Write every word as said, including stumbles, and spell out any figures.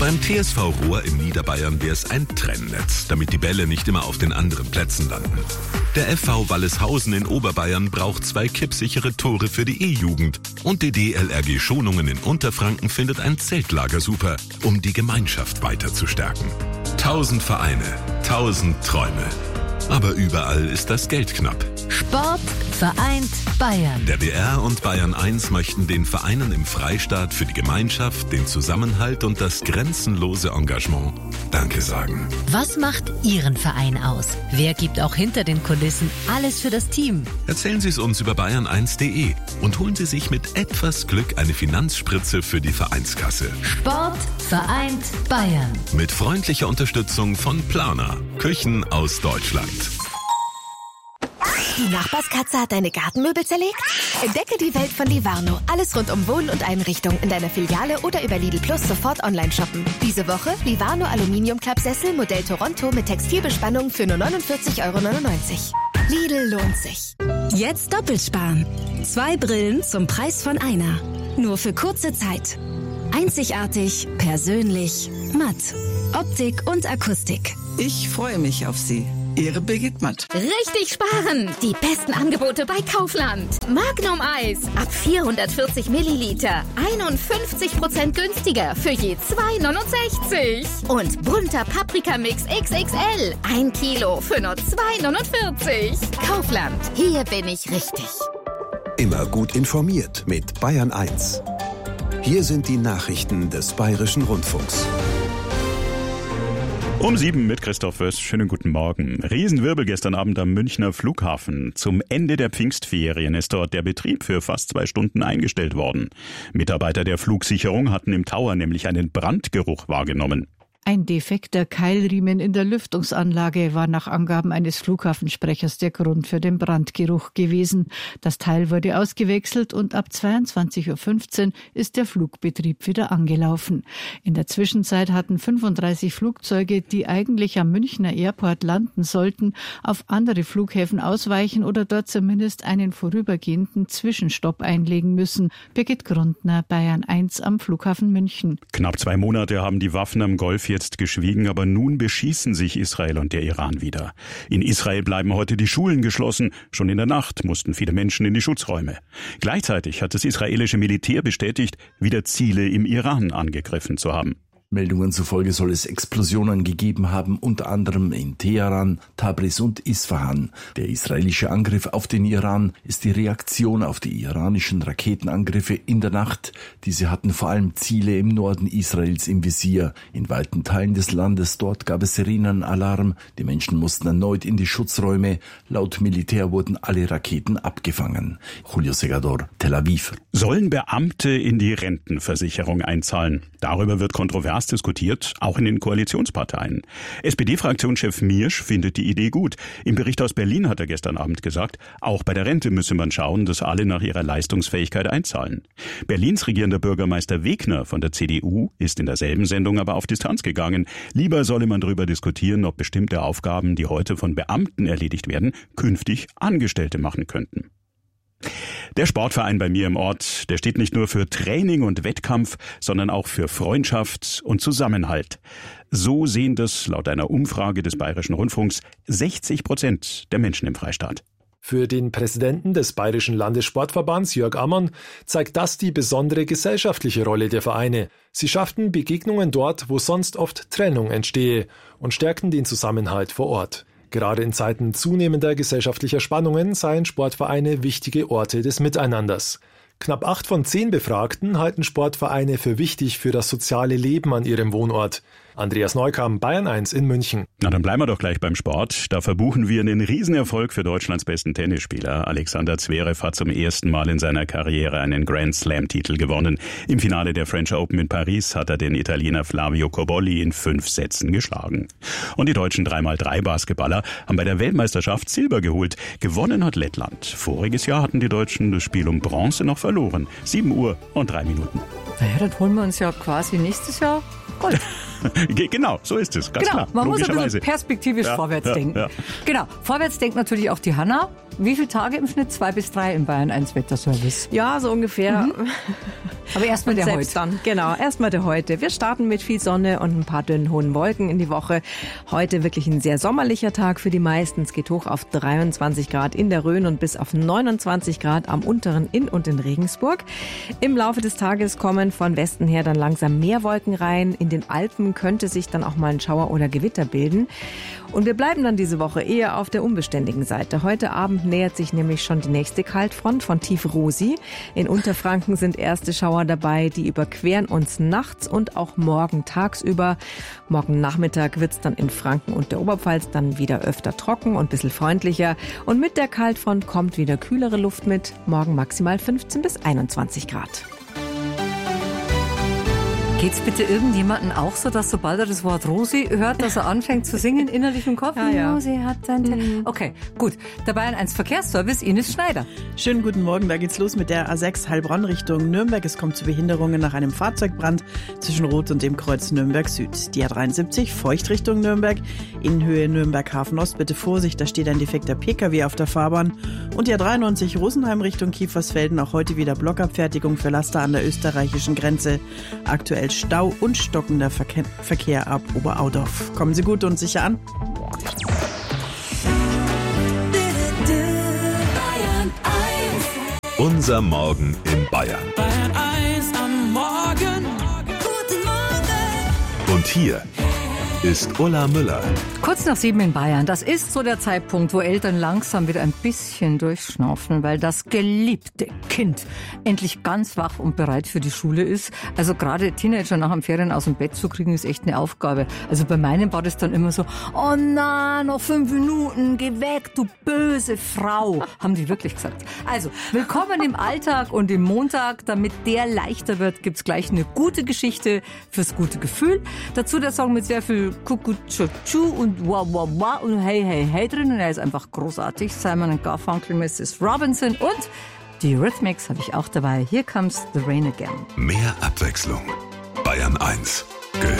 Beim T S V Rohr in Niederbayern wäre es ein Trennnetz, damit die Bälle nicht immer auf den anderen Plätzen landen. Der F V Walleshausen in Oberbayern braucht zwei kippsichere Tore für die E-Jugend. Und die D L R G Schonungen in Unterfranken findet ein Zeltlager super, um die Gemeinschaft weiter zu stärken. Tausend Vereine, tausend Träume. Aber überall ist das Geld knapp. Sport vereint Bayern. Der B R und Bayern eins möchten den Vereinen im Freistaat für die Gemeinschaft, den Zusammenhalt und das grenzenlose Engagement Danke sagen. Was macht Ihren Verein aus? Wer gibt auch hinter den Kulissen alles für das Team? Erzählen Sie es uns über bayern eins punkt de und holen Sie sich mit etwas Glück eine Finanzspritze für die Vereinskasse. Sport vereint Bayern. Mit freundlicher Unterstützung von Plana, Küchen aus Deutschland. Die Nachbarskatze hat deine Gartenmöbel zerlegt? Entdecke die Welt von Livarno. Alles rund um Wohnen und Einrichtung in deiner Filiale oder über Lidl Plus sofort online shoppen. Diese Woche Livarno Aluminiumklappsessel Modell Toronto mit Textilbespannung für nur neunundvierzig Euro neunundneunzig. Lidl lohnt sich. Jetzt doppelt sparen. Zwei Brillen zum Preis von einer. Nur für kurze Zeit. Einzigartig, persönlich, matt. Optik und Akustik. Ich freue mich auf Sie. Ihre Birgit Matt. Richtig sparen! Die besten Angebote bei Kaufland. Magnum Eis ab vierhundertvierzig Milliliter. einundfünfzig Prozent günstiger für je zwei neunundsechzig. Und bunter Paprikamix X X L. Ein Kilo für nur zwei neunundvierzig. Kaufland. Hier bin ich richtig. Immer gut informiert mit Bayern eins. Hier sind die Nachrichten des Bayerischen Rundfunks. Um sieben mit Christoph Wöss. Schönen guten Morgen. Riesenwirbel gestern Abend am Münchner Flughafen. Zum Ende der Pfingstferien ist dort der Betrieb für fast zwei Stunden eingestellt worden. Mitarbeiter der Flugsicherung hatten im Tower nämlich einen Brandgeruch wahrgenommen. Ein defekter Keilriemen in der Lüftungsanlage war nach Angaben eines Flughafensprechers der Grund für den Brandgeruch gewesen. Das Teil wurde ausgewechselt und ab zweiundzwanzig Uhr fünfzehn ist der Flugbetrieb wieder angelaufen. In der Zwischenzeit hatten fünfunddreißig Flugzeuge, die eigentlich am Münchner Airport landen sollten, auf andere Flughäfen ausweichen oder dort zumindest einen vorübergehenden Zwischenstopp einlegen müssen. Birgit Grundner, Bayern eins am Flughafen München. Knapp zwei Monate haben die Waffen am Golf jetzt geschwiegen, aber nun beschießen sich Israel und der Iran wieder. In Israel bleiben heute die Schulen geschlossen. Schon in der Nacht mussten viele Menschen in die Schutzräume. Gleichzeitig hat das israelische Militär bestätigt, wieder Ziele im Iran angegriffen zu haben. Meldungen zufolge soll es Explosionen gegeben haben, unter anderem in Teheran, Tabriz und Isfahan. Der israelische Angriff auf den Iran ist die Reaktion auf die iranischen Raketenangriffe in der Nacht. Diese hatten vor allem Ziele im Norden Israels im Visier. In weiten Teilen des Landes dort gab es Sirenenalarm. Die Menschen mussten erneut in die Schutzräume. Laut Militär wurden alle Raketen abgefangen. Julio Segador, Tel Aviv. Sollen Beamte in die Rentenversicherung einzahlen? Darüber wird kontrovers diskutiert, auch in den Koalitionsparteien. S P D-Fraktionschef Miersch findet die Idee gut. Im Bericht aus Berlin hat er gestern Abend gesagt, auch bei der Rente müsse man schauen, dass alle nach ihrer Leistungsfähigkeit einzahlen. Berlins regierender Bürgermeister Wegner von der C D U ist in derselben Sendung aber auf Distanz gegangen. Lieber solle man darüber diskutieren, ob bestimmte Aufgaben, die heute von Beamten erledigt werden, künftig Angestellte machen könnten. Der Sportverein bei mir im Ort, der steht nicht nur für Training und Wettkampf, sondern auch für Freundschaft und Zusammenhalt. So sehen das laut einer Umfrage des Bayerischen Rundfunks sechzig Prozent der Menschen im Freistaat. Für den Präsidenten des Bayerischen Landessportverbands, Jörg Ammann, zeigt das die besondere gesellschaftliche Rolle der Vereine. Sie schafften Begegnungen dort, wo sonst oft Trennung entstehe, und stärkten den Zusammenhalt vor Ort. Gerade in Zeiten zunehmender gesellschaftlicher Spannungen seien Sportvereine wichtige Orte des Miteinanders. Knapp acht von zehn Befragten halten Sportvereine für wichtig für das soziale Leben an ihrem Wohnort. Andreas Neukamp, Bayern eins in München. Na, dann bleiben wir doch gleich beim Sport. Da verbuchen wir einen Riesenerfolg für Deutschlands besten Tennisspieler. Alexander Zverev hat zum ersten Mal in seiner Karriere einen Grand Slam-Titel gewonnen. Im Finale der French Open in Paris hat er den Italiener Flavio Cobolli in fünf Sätzen geschlagen. Und die deutschen drei mal drei Basketballer haben bei der Weltmeisterschaft Silber geholt. Gewonnen hat Lettland. Voriges Jahr hatten die Deutschen das Spiel um Bronze noch verloren. sieben Uhr und drei Minuten. Naja, dann holen wir uns ja quasi nächstes Jahr Gold. Genau, so ist es, ganz genau, klar. Man muss ein bisschen perspektivisch ja, vorwärts ja, denken. Ja. Genau, vorwärts denkt natürlich auch die Hanna. Wie viele Tage im Schnitt? Zwei bis drei im Bayern eins Wetterservice? Ja, so ungefähr. Mhm. Aber erstmal der heute. Dann, genau, erstmal der heute. Wir starten mit viel Sonne und ein paar dünnen hohen Wolken in die Woche. Heute wirklich ein sehr sommerlicher Tag für die meisten. Es geht hoch auf dreiundzwanzig Grad in der Rhön und bis auf neunundzwanzig Grad am unteren Inn und in Regensburg. Im Laufe des Tages kommen von Westen her dann langsam mehr Wolken rein. In den Alpen könnte sich dann auch mal ein Schauer oder Gewitter bilden. Und wir bleiben dann diese Woche eher auf der unbeständigen Seite. Heute Abend nähert sich nämlich schon die nächste Kaltfront von Tief Rosi. In Unterfranken sind erste Schauer dabei, die überqueren uns nachts und auch morgen tagsüber. Morgen Nachmittag wird's dann in Franken und der Oberpfalz dann wieder öfter trocken und ein bisschen freundlicher. Und mit der Kaltfront kommt wieder kühlere Luft mit. Morgen maximal fünfzehn bis einundzwanzig Grad. Geht's bitte irgendjemanden auch so, dass sobald er das Wort Rosi hört, dass er anfängt zu singen innerlich im Kopf? Ja, ja. Rosi hat dann... Mhm. Okay, gut. Der Bayern eins Verkehrsservice, Ines Schneider. Schönen guten Morgen, da geht's los mit der A sechs Heilbronn Richtung Nürnberg. Es kommt zu Behinderungen nach einem Fahrzeugbrand zwischen Rot und dem Kreuz Nürnberg Süd. Die A dreiundsiebzig Feucht Richtung Nürnberg, in Höhe Nürnberg Hafen Ost. Bitte Vorsicht, da steht ein defekter P K W auf der Fahrbahn. Und die A dreiundneunzig Rosenheim Richtung Kiefersfelden, auch heute wieder Blockabfertigung für Laster an der österreichischen Grenze. Aktuell Stau und stockender Verkehr, Verkehr ab Oberaudorf. Kommen Sie gut und sicher an. Unser Morgen in Bayern. Bayern eins am Morgen. Guten Morgen. Und hier ist Ulla Müller. Kurz nach sieben in Bayern. Das ist so der Zeitpunkt, wo Eltern langsam wieder ein bisschen durchschnaufen, weil das geliebte Kind endlich ganz wach und bereit für die Schule ist. Also gerade Teenager nach dem Ferien aus dem Bett zu kriegen, ist echt eine Aufgabe. Also bei meinem war das dann immer so, oh nein, noch fünf Minuten, geh weg, du böse Frau, haben die wirklich gesagt. Also, willkommen im Alltag und im Montag. Damit der leichter wird, gibt's gleich eine gute Geschichte fürs gute Gefühl. Dazu der Song mit sehr viel Kuku-Chu-Chu und Wow Wow Wow und Hey Hey Hey drin. Und er ist einfach großartig. Simon and Garfunkel, Missus Robinson und die Eurythmics habe ich auch dabei. Here comes the rain again. Mehr Abwechslung. Bayern eins.